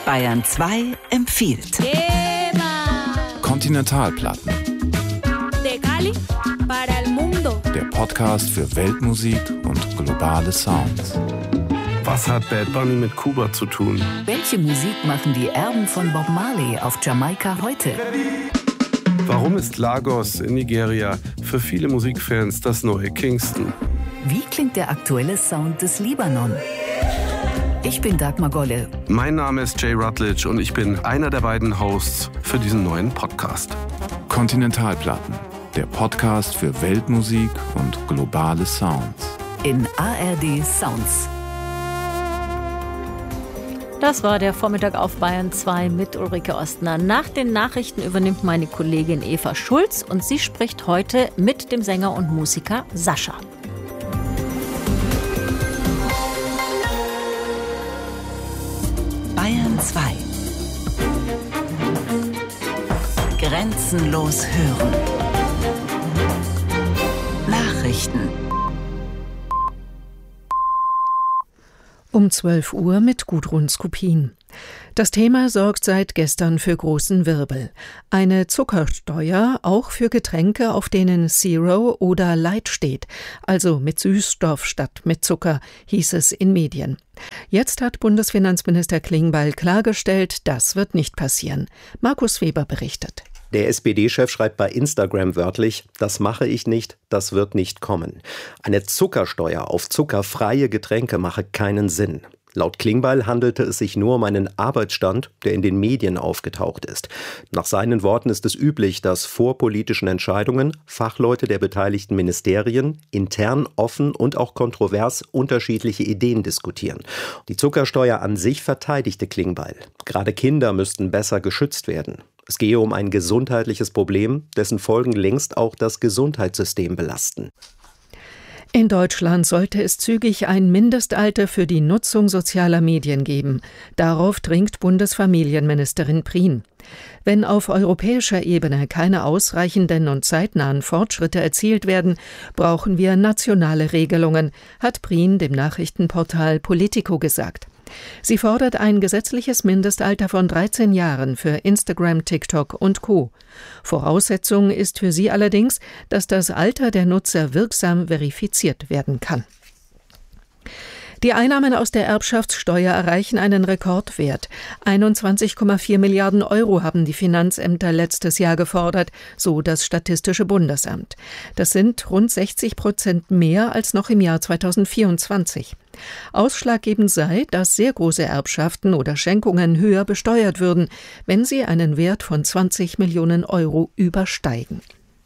Bayern 2 empfiehlt. Kontinentalplatten. De Cali para el mundo. Der Podcast für Weltmusik und globale Sounds. Was hat Bad Bunny mit Kuba zu tun? Welche Musik machen die Erben von Bob Marley auf Jamaika heute? Warum ist Lagos in Nigeria für viele Musikfans das neue Kingston? Wie klingt der aktuelle Sound des Libanon? Ich bin Dagmar Golle. Mein Name ist Jay Rutledge und ich bin einer der beiden Hosts für diesen neuen Podcast. Kontinentalplatten, der Podcast für Weltmusik und globale Sounds. In ARD Sounds. Das war der Vormittag auf Bayern 2 mit Ulrike Ostner. Nach den Nachrichten übernimmt meine Kollegin Eva Schulz und sie spricht heute mit dem Sänger und Musiker Sascha. Bayern 2. Grenzenlos hören. Nachrichten. Um 12 Uhr mit Gudrun Skupin. Das Thema sorgt seit gestern für großen Wirbel. Eine Zuckersteuer auch für Getränke, auf denen Zero oder Light steht, also mit Süßstoff statt mit Zucker, hieß es in Medien. Jetzt hat Bundesfinanzminister Klingbeil klargestellt, das wird nicht passieren. Markus Weber berichtet. Der SPD-Chef schreibt bei Instagram wörtlich: Das mache ich nicht, das wird nicht kommen. Eine Zuckersteuer auf zuckerfreie Getränke mache keinen Sinn. Laut Klingbeil handelte es sich nur um einen Arbeitsstand, der in den Medien aufgetaucht ist. Nach seinen Worten ist es üblich, dass vor politischen Entscheidungen Fachleute der beteiligten Ministerien intern offen und auch kontrovers unterschiedliche Ideen diskutieren. Die Zuckersteuer an sich verteidigte Klingbeil. Gerade Kinder müssten besser geschützt werden. Es gehe um ein gesundheitliches Problem, dessen Folgen längst auch das Gesundheitssystem belasten. In Deutschland sollte es zügig ein Mindestalter für die Nutzung sozialer Medien geben. Darauf dringt Bundesfamilienministerin Prien. Wenn auf europäischer Ebene keine ausreichenden und zeitnahen Fortschritte erzielt werden, brauchen wir nationale Regelungen, hat Prien dem Nachrichtenportal Politico gesagt. Sie fordert ein gesetzliches Mindestalter von 13 Jahren für Instagram, TikTok und Co. Voraussetzung ist für sie allerdings, dass das Alter der Nutzer wirksam verifiziert werden kann. Die Einnahmen aus der Erbschaftssteuer erreichen einen Rekordwert. 21,4 Milliarden Euro haben die Finanzämter letztes Jahr gefordert, so das Statistische Bundesamt. Das sind rund 60% mehr als noch im Jahr 2024. Ausschlaggebend sei, dass sehr große Erbschaften oder Schenkungen höher besteuert würden, wenn sie einen Wert von 20 Millionen Euro übersteigen.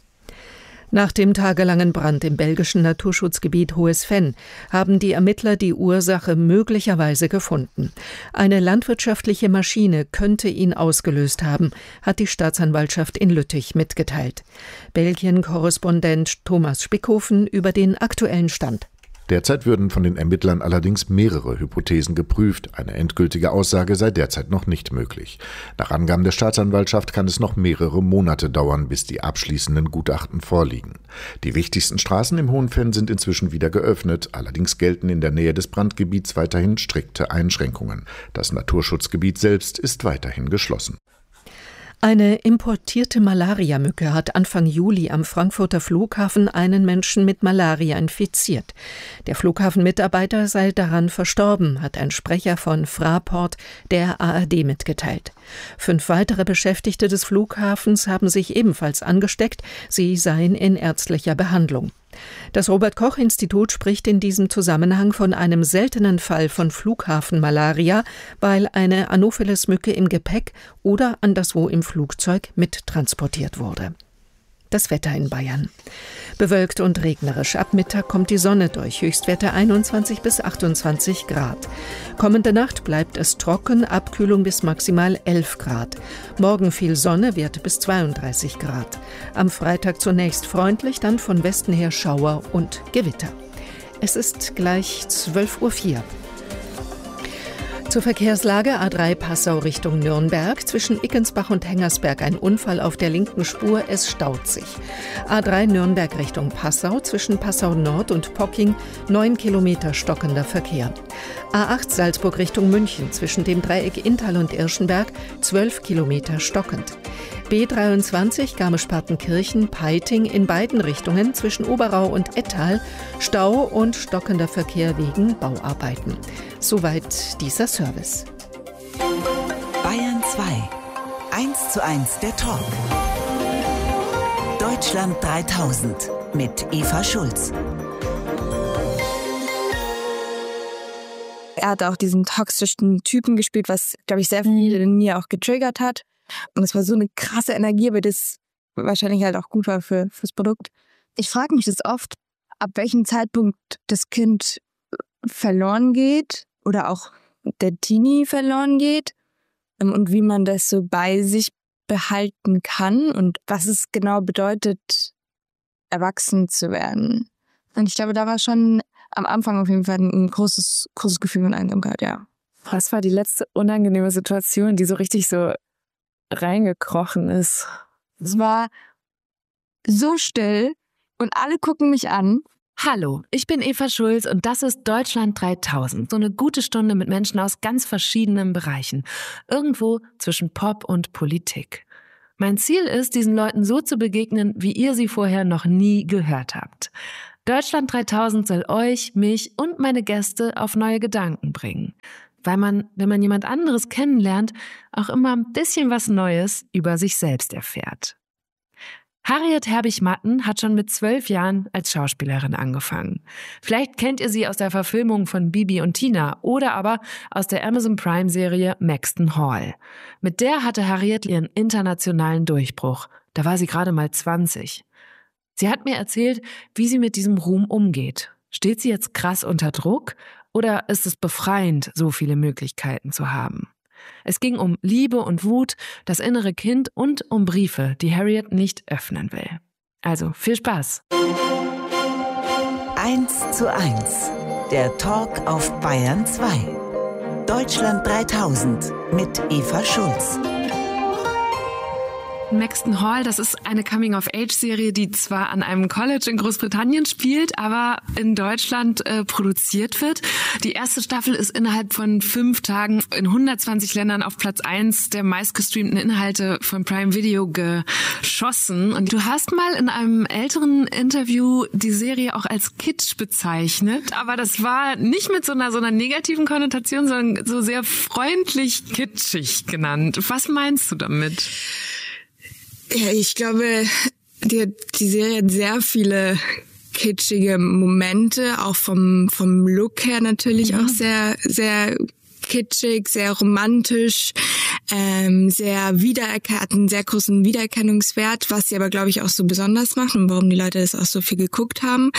Nach dem tagelangen Brand im belgischen Naturschutzgebiet Hohes Venn haben die Ermittler die Ursache möglicherweise gefunden. Eine landwirtschaftliche Maschine könnte ihn ausgelöst haben, hat die Staatsanwaltschaft in Lüttich mitgeteilt. Belgien-Korrespondent Thomas Spickhofen über den aktuellen Stand. Derzeit würden von den Ermittlern allerdings mehrere Hypothesen geprüft. Eine endgültige Aussage sei derzeit noch nicht möglich. Nach Angaben der Staatsanwaltschaft kann es noch mehrere Monate dauern, bis die abschließenden Gutachten vorliegen. Die wichtigsten Straßen im Hohen Venn sind inzwischen wieder geöffnet. Allerdings gelten in der Nähe des Brandgebiets weiterhin strikte Einschränkungen. Das Naturschutzgebiet selbst ist weiterhin geschlossen. Eine importierte Malariamücke hat Anfang Juli am Frankfurter Flughafen einen Menschen mit Malaria infiziert. Der Flughafenmitarbeiter sei daran verstorben, hat ein Sprecher von Fraport der ARD mitgeteilt. 5 weitere Beschäftigte des Flughafens haben sich ebenfalls angesteckt, sie seien in ärztlicher Behandlung. Das Robert-Koch-Institut spricht in diesem Zusammenhang von einem seltenen Fall von Flughafenmalaria, weil eine Anopheles-Mücke im Gepäck oder anderswo im Flugzeug mittransportiert wurde. Das Wetter in Bayern. Bewölkt und regnerisch. Ab Mittag kommt die Sonne durch. Höchstwerte 21 bis 28 Grad. Kommende Nacht bleibt es trocken, Abkühlung bis maximal 11 Grad. Morgen viel Sonne, Werte bis 32 Grad. Am Freitag zunächst freundlich, dann von Westen her Schauer und Gewitter. Es ist gleich 12:04 Uhr. Zur Verkehrslage: A3 Passau Richtung Nürnberg. Zwischen Ickensbach und Hengersberg ein Unfall auf der linken Spur, es staut sich. A3 Nürnberg Richtung Passau. Zwischen Passau Nord und Pocking 9 Kilometer stockender Verkehr. A8 Salzburg Richtung München. Zwischen dem Dreieck Inntal und Irschenberg 12 Kilometer stockend. B23 Garmisch-Partenkirchen, Peiting in beiden Richtungen zwischen Oberau und Ettal Stau und stockender Verkehr wegen Bauarbeiten. Soweit dieser Service. Bayern 2. 1:1 der Talk. Deutschland 3000 mit Eva Schulz. Er hat auch diesen toxischen Typen gespielt, was, glaube ich, sehr viel in mir auch getriggert hat. Und es war so eine krasse Energie, aber das wahrscheinlich halt auch gut war fürs Produkt. Ich frage mich das oft, ab welchem Zeitpunkt das Kind verloren geht oder auch der Teenie verloren geht und wie man das so bei sich behalten kann und was es genau bedeutet, erwachsen zu werden. Und ich glaube, da war schon am Anfang auf jeden Fall ein großes Gefühl von Einsamkeit, ja. Was war die letzte unangenehme Situation, die so richtig so reingekrochen ist? Es war so still und alle gucken mich an. Hallo, ich bin Eva Schulz und das ist Deutschland 3000. So eine gute Stunde mit Menschen aus ganz verschiedenen Bereichen. Irgendwo zwischen Pop und Politik. Mein Ziel ist, diesen Leuten so zu begegnen, wie ihr sie vorher noch nie gehört habt. Deutschland 3000 soll euch, mich und meine Gäste auf neue Gedanken bringen. Weil man, wenn man jemand anderes kennenlernt, auch immer ein bisschen was Neues über sich selbst erfährt. Harriet Herbig-Matten hat schon mit 12 Jahren als Schauspielerin angefangen. Vielleicht kennt ihr sie aus der Verfilmung von Bibi und Tina oder aber aus der Amazon Prime-Serie Maxton Hall. Mit der hatte Harriet ihren internationalen Durchbruch. Da war sie gerade mal 20. Sie hat mir erzählt, wie sie mit diesem Ruhm umgeht. Steht sie jetzt krass unter Druck? Oder ist es befreiend, so viele Möglichkeiten zu haben? Es ging um Liebe und Wut, das innere Kind und um Briefe, die Harriet nicht öffnen will. Also viel Spaß. 1:1. Der Talk auf Bayern 2. Deutschland 3000 mit Eva Schulz. Maxton Hall, das ist eine Coming-of-Age-Serie, die zwar an einem College in Großbritannien spielt, aber in Deutschland produziert wird. Die erste Staffel ist innerhalb von 5 Tagen in 120 Ländern auf Platz 1 der meistgestreamten Inhalte von Prime Video geschossen. Und du hast mal in einem älteren Interview die Serie auch als Kitsch bezeichnet, aber das war nicht mit so einer negativen Konnotation, sondern so sehr freundlich kitschig genannt. Was meinst du damit? Ja, ich glaube, die Serie hat sehr viele kitschige Momente, auch vom Look her natürlich auch sehr, sehr kitschig, sehr romantisch, sehr hat einen sehr großen Wiedererkennungswert, was sie aber, glaube ich, auch so besonders macht und warum die Leute das auch so viel geguckt haben.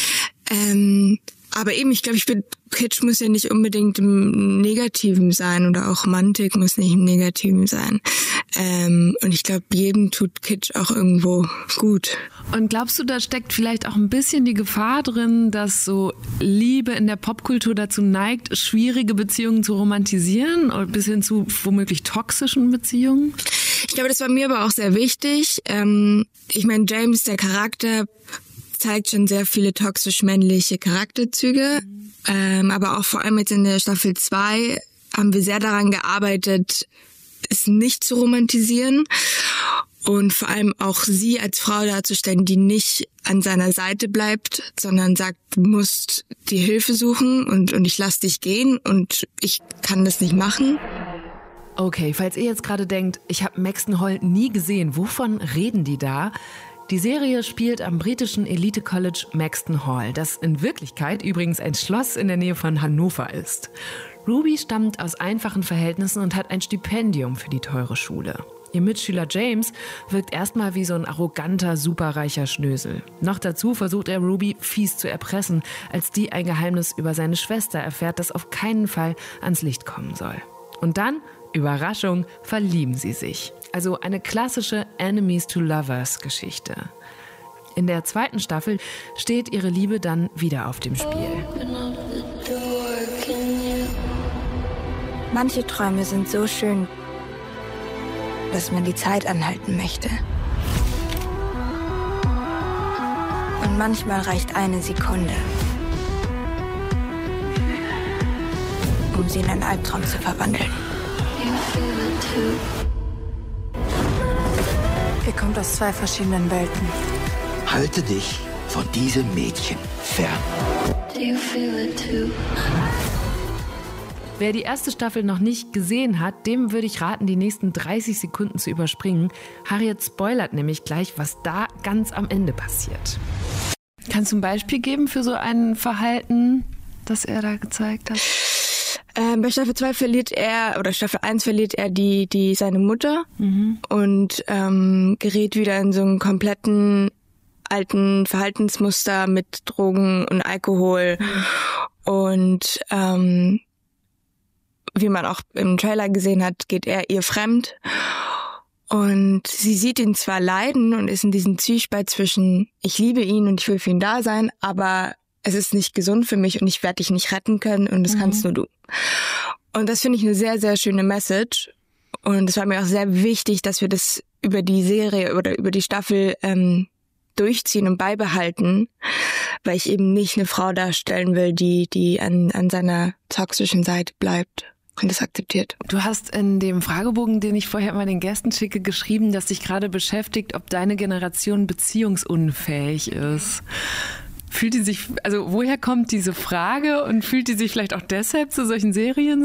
Aber eben, ich glaube, Kitsch muss ja nicht unbedingt im Negativen sein oder auch Romantik muss nicht im Negativen sein. Und ich glaube, jedem tut Kitsch auch irgendwo gut. Und glaubst du, da steckt vielleicht auch ein bisschen die Gefahr drin, dass so Liebe in der Popkultur dazu neigt, schwierige Beziehungen zu romantisieren oder bis hin zu womöglich toxischen Beziehungen? Ich glaube, das war mir aber auch sehr wichtig. Ich meine, James, der Charakter, zeigt schon sehr viele toxisch-männliche Charakterzüge. Aber auch vor allem jetzt in der Staffel 2 haben wir sehr daran gearbeitet, es nicht zu romantisieren und vor allem auch sie als Frau darzustellen, die nicht an seiner Seite bleibt, sondern sagt, du musst die Hilfe suchen und ich lass dich gehen und ich kann das nicht machen. Okay, falls ihr jetzt gerade denkt, ich habe Maxton Hall nie gesehen, wovon reden die da? Die Serie spielt am britischen Elite-College Maxton Hall, das in Wirklichkeit übrigens ein Schloss in der Nähe von Hannover ist. Ruby stammt aus einfachen Verhältnissen und hat ein Stipendium für die teure Schule. Ihr Mitschüler James wirkt erstmal wie so ein arroganter, superreicher Schnösel. Noch dazu versucht er Ruby fies zu erpressen, als die ein Geheimnis über seine Schwester erfährt, das auf keinen Fall ans Licht kommen soll. Und dann, Überraschung, verlieben sie sich. Also eine klassische Enemies-to-Lovers-Geschichte. In der 2. Staffel steht ihre Liebe dann wieder auf dem Spiel. Manche Träume sind so schön, dass man die Zeit anhalten möchte. Und manchmal reicht eine Sekunde, um sie in einen Albtraum zu verwandeln. Ihr kommt aus 2 verschiedenen Welten. Halte dich von diesem Mädchen fern. Wer die erste Staffel noch nicht gesehen hat, dem würde ich raten, die nächsten 30 Sekunden zu überspringen. Harriet spoilert nämlich gleich, was da ganz am Ende passiert. Kannst du ein Beispiel geben für so ein Verhalten, das er da gezeigt hat? Bei Staffel 2 verliert er, oder Staffel 1 verliert er seine Mutter und gerät wieder in so einen kompletten alten Verhaltensmuster mit Drogen und Alkohol. Und wie man auch im Trailer gesehen hat, geht er ihr fremd. Und sie sieht ihn zwar leiden und ist in diesem Zwiespalt zwischen ich liebe ihn und ich will für ihn da sein, aber es ist nicht gesund für mich und ich werde dich nicht retten können und das kannst nur du. Und das finde ich eine sehr, sehr schöne Message. Und es war mir auch sehr wichtig, dass wir das über die Serie oder über die Staffel durchziehen und beibehalten, weil ich eben nicht eine Frau darstellen will, die an seiner toxischen Seite bleibt und das akzeptiert. Du hast in dem Fragebogen, den ich vorher mal den Gästen schicke, geschrieben, dass dich gerade beschäftigt, ob deine Generation beziehungsunfähig ist. Woher kommt diese Frage und fühlt die sich vielleicht auch deshalb zu solchen Serien